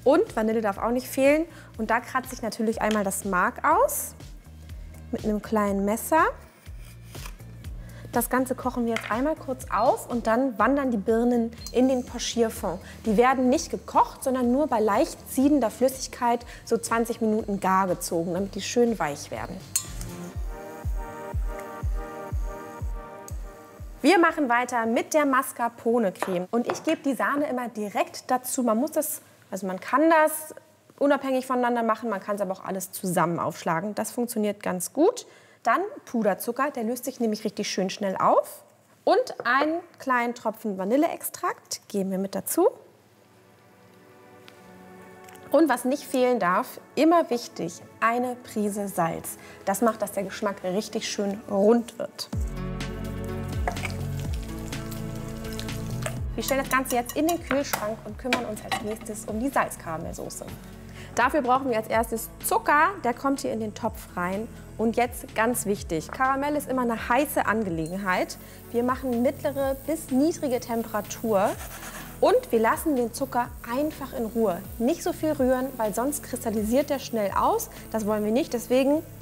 Und Vanille darf auch nicht fehlen. Und da kratze ich natürlich einmal das Mark aus mit einem kleinen Messer. Das Ganze kochen wir jetzt einmal kurz auf und dann wandern die Birnen in den Pochierfond. Die werden nicht gekocht, sondern nur bei leicht siedender Flüssigkeit so 20 Minuten gar gezogen, damit die schön weich werden. Wir machen weiter mit der Mascarpone-Creme. Und ich gebe die Sahne immer direkt dazu. Man kann das unabhängig voneinander machen, man kann es aber auch alles zusammen aufschlagen. Das funktioniert ganz gut. Dann Puderzucker, der löst sich nämlich richtig schön schnell auf. Und einen kleinen Tropfen Vanilleextrakt geben wir mit dazu. Und was nicht fehlen darf, immer wichtig, eine Prise Salz. Das macht, dass der Geschmack richtig schön rund wird. Wir stellen das Ganze jetzt in den Kühlschrank und kümmern uns als nächstes um die Salzkaramellsoße. Dafür brauchen wir als erstes Zucker, der kommt hier in den Topf rein. Und jetzt ganz wichtig, Karamell ist immer eine heiße Angelegenheit. Wir machen mittlere bis niedrige Temperatur und wir lassen den Zucker einfach in Ruhe. Nicht so viel rühren, weil sonst kristallisiert der schnell aus. Das wollen wir nicht, deswegen